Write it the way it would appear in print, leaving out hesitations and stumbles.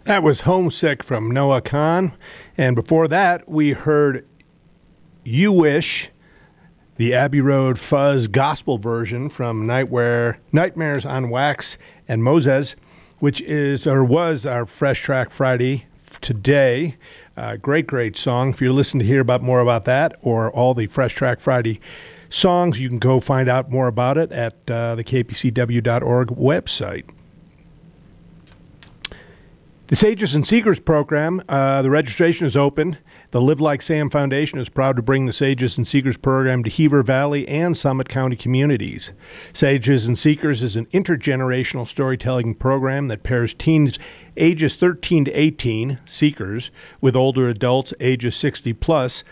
That was Homesick from Noah Kahn. And before that, we heard You Wish, the Abbey Road Fuzz gospel version from Nightmares on Wax and Moses, which is or was our Fresh Track Friday today. Great song. If you're listening to hear more about that or all the Fresh Track Friday songs, you can go find out more about it at the kpcw.org website. The Sages and Seekers program, the registration is open. The Live Like Sam Foundation is proud to bring the Sages and Seekers program to Heber Valley and Summit County communities. Sages and Seekers is an intergenerational storytelling program that pairs teens ages 13 to 18, seekers, with older adults ages 60 plus